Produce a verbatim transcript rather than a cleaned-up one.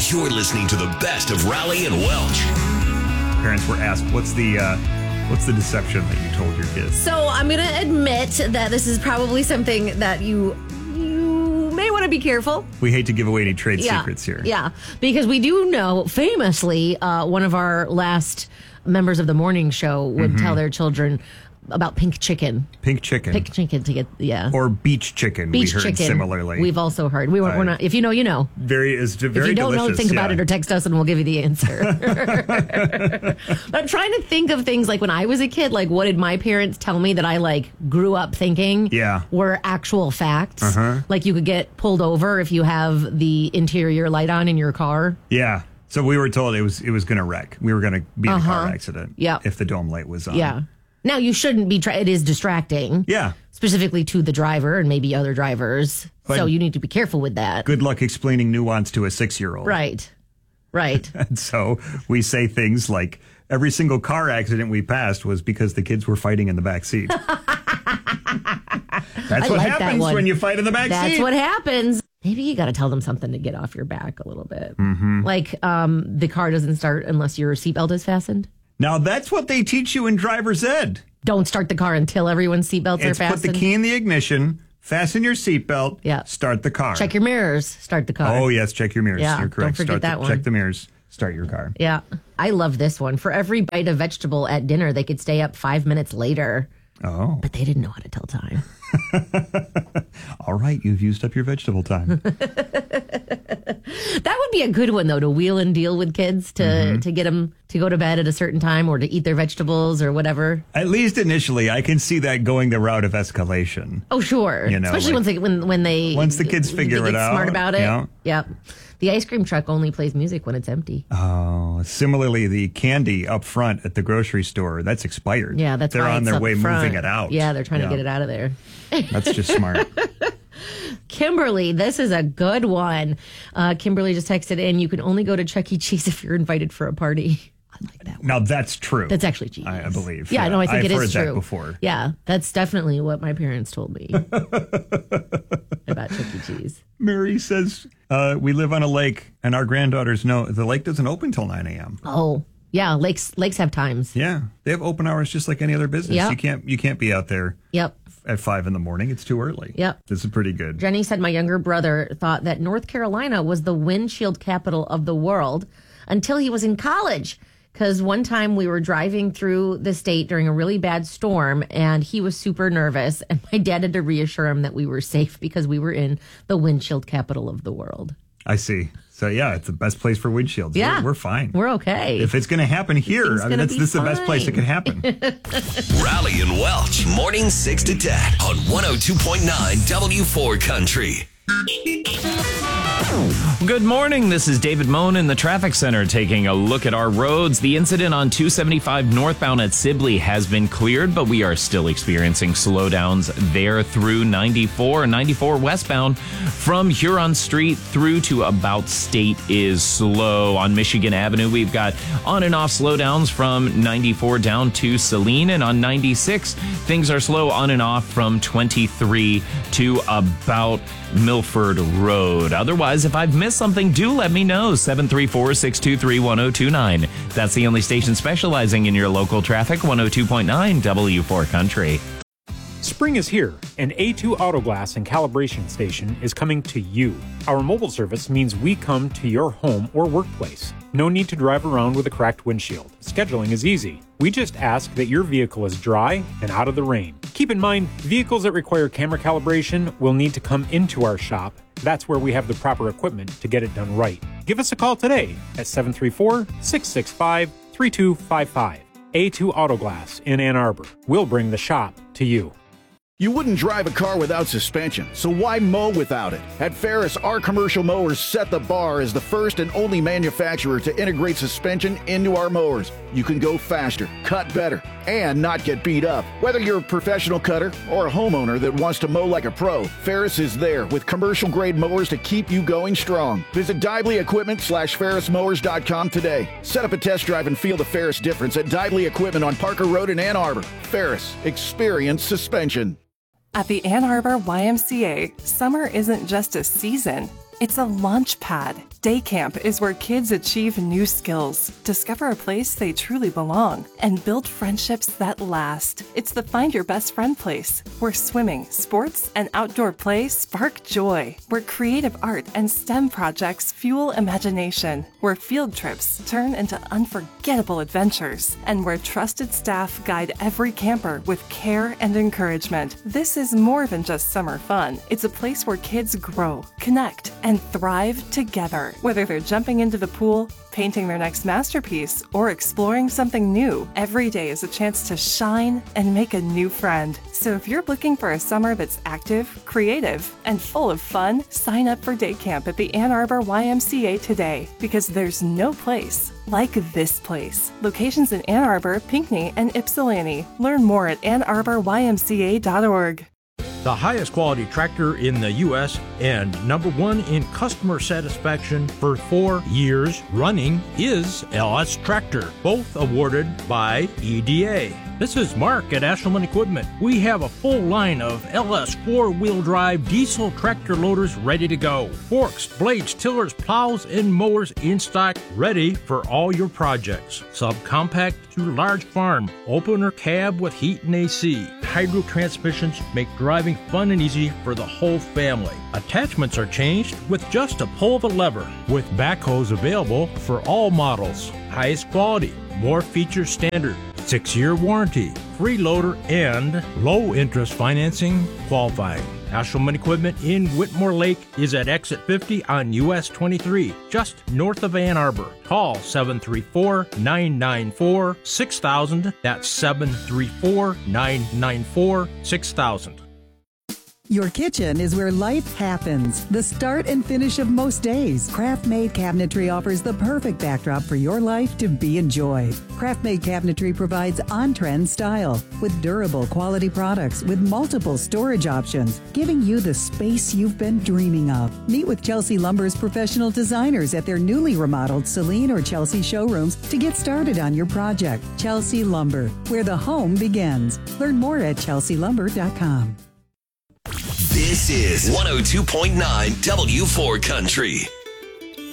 You're listening to the best of Raleigh and Welch. Parents were asked, what's the uh, what's the deception that you told your kids? So I'm going to admit that this is probably something that you you may want to be careful. We hate to give away any trade Yeah. secrets here. Yeah, because we do know, famously, uh, one of our last members of the morning show would Mm-hmm. tell their children about pink chicken. Pink chicken. Pink chicken to get, yeah. Or beach chicken, Beach we heard chicken. similarly. We've also heard. We were, we're I- not. If you know, you know. Very, is very If you don't delicious. know, think about yeah. it or text us and we'll give you the answer. But I'm trying to think of things like when I was a kid, like what did my parents tell me that I like grew up thinking Yeah. were actual facts? Uh-huh. Like you could get pulled over if you have the interior light on in your car. Yeah. So we were told it was it was going to wreck. We were going to be in a car Uh-huh. accident. Yeah. If the dome light was on. Yeah. Now you shouldn't be. Tra- it is distracting. Yeah. Specifically to the driver and maybe other drivers. But- so you need to be careful with that. Good luck explaining nuance to a six-year-old. Right. Right. And so we say things like every single car accident we passed was because the kids were fighting in the back seat. That's I what like that happens one. when you fight in the back That's seat. what happens. Maybe you got to tell them something to get off your back a little bit. Mm-hmm. Like um, the car doesn't start unless your seatbelt is fastened. Now that's what they teach you in driver's ed. Don't start the car until everyone's seatbelts are It's put fastened. the key in the ignition, fasten your seatbelt, Yeah. start the car. Check your mirrors. Start the car. Oh, yes, check your mirrors. Yeah, You're don't correct. forget start that the, one. Check the mirrors, start your car. Yeah. I love this one. For every bite of vegetable at dinner, they could stay up five minutes later. Oh. But they didn't know how to tell time. All right, you've used up your vegetable time. That would be a good one, though, to wheel and deal with kids to, Mm-hmm. to get them to go to bed at a certain time or to eat their vegetables or whatever. At least initially, I can see that going the route of escalation. Oh, sure. You know, Especially like- once they, when, when they... Once the kids they figure get it out, smart about it. yeah. Yep. The ice cream truck only plays music when it's empty. Oh, similarly, the candy up front at the grocery store, that's expired. Yeah, that's They're why on it's their up way front. moving it out. Yeah, they're trying Yeah. to get it out of there. That's just smart. Kimberly, this is a good one. Uh, Kimberly just texted in, you can only go to Chuck E. Cheese if you're invited for a party. I like that one. Now, that's true. That's actually genius. I, I believe. Yeah, no, I think I've it is heard true. that before. Yeah, that's definitely what my parents told me about Chuck E. Cheese. Mary says, uh, we live on a lake, and our granddaughters know the lake doesn't open till nine a.m. Oh, yeah, lakes lakes have times. Yeah, they have open hours just like any other business. Yep. You can't you can't be out there Yep. at five in the morning. It's too early. Yep. This is pretty good. Jenny said my younger brother thought that North Carolina was the windshield capital of the world until he was in college. Because one time we were driving through the state during a really bad storm and he was super nervous. And my dad had to reassure him that we were safe because we were in the windshield capital of the world. I see. So yeah, it's the best place for windshields. Yeah. We're, we're fine. We're okay. If it's going to happen here, Everything's I mean, gonna that's, be this is the best place it fine. could happen. Raleigh and Welch, morning six to ten on one oh two point nine W four Country. Good morning. This is David Moan in the traffic center taking a look at our roads. The incident on two seventy-five northbound at Sibley has been cleared, but we are still experiencing slowdowns there through ninety-four. ninety-four westbound from Huron Street through to about State is slow. On Michigan Avenue, we've got on and off slowdowns from ninety-four down to Saline, and on ninety-six, things are slow on and off from twenty-three to about Milford Road. Otherwise, if I've missed something, do let me know. seven three four, six two three, one oh two nine. That's the only station specializing in your local traffic, one oh two point nine W four Country. Spring is here, and A two Auto Glass and Calibration Station is coming to you. Our mobile service means we come to your home or workplace. No need to drive around with a cracked windshield. Scheduling is easy. We just ask that your vehicle is dry and out of the rain. Keep in mind, vehicles that require camera calibration will need to come into our shop. That's where we have the proper equipment to get it done right. Give us a call today at seven three four, six six five, three two five five. A two Auto Glass in Ann Arbor. We'll bring the shop to you. You wouldn't drive a car without suspension, so why mow without it? At Ferris, our commercial mowers set the bar as the first and only manufacturer to integrate suspension into our mowers. You can go faster, cut better, and not get beat up. Whether you're a professional cutter or a homeowner that wants to mow like a pro, Ferris is there with commercial-grade mowers to keep you going strong. Visit Dibley Equipment slash Ferris Mowers dot com today. Set up a test drive and feel the Ferris difference at Dibley Equipment on Parker Road in Ann Arbor. Ferris, experience suspension. At the Ann Arbor Y M C A, summer isn't just a season, it's a launch pad. Day camp is where kids achieve new skills, discover a place they truly belong, and build friendships that last. It's the Find Your Best Friend place, where swimming, sports, and outdoor play spark joy, where creative art and STEM projects fuel imagination, where field trips turn into unforgettable adventures, and where trusted staff guide every camper with care and encouragement. This is more than just summer fun. It's a place where kids grow, connect, and thrive together. Whether they're jumping into the pool, painting their next masterpiece, or exploring something new, every day is a chance to shine and make a new friend. So if you're looking for a summer that's active, creative, and full of fun, sign up for day camp at the Ann Arbor Y M C A today, because there's no place like this place. Locations in Ann Arbor, Pinckney, and Ypsilanti. Learn more at ann arbor y m c a dot org. The highest quality tractor in the U S and number one in customer satisfaction for four years running is L S Tractor, both awarded by E D A. This is Mark at Ashelman Equipment. We have a full line of L S four-wheel drive diesel tractor loaders ready to go. Forks, blades, tillers, plows, and mowers in stock, ready for all your projects. Subcompact to large farm, opener cab with heat and A C. Hydro transmissions make driving fun and easy for the whole family. Attachments are changed with just a pull of a lever, with backhoes available for all models. Highest quality, more features standard, six-year warranty, free loader, and low-interest financing qualifying. Ashelman Equipment in Whitmore Lake is at exit fifty on U S twenty-three, just north of Ann Arbor. Call seven three four, nine nine four, six thousand. That's seven three four, nine nine four, six thousand. Your kitchen is where life happens. The start and finish of most days. Craft-Made Cabinetry offers the perfect backdrop for your life to be enjoyed. Craft-Made Cabinetry provides on-trend style with durable quality products with multiple storage options, giving you the space you've been dreaming of. Meet with Chelsea Lumber's professional designers at their newly remodeled Celine or Chelsea showrooms to get started on your project. Chelsea Lumber, where the home begins. Learn more at chelsea lumber dot com. This is one oh two point nine W four Country.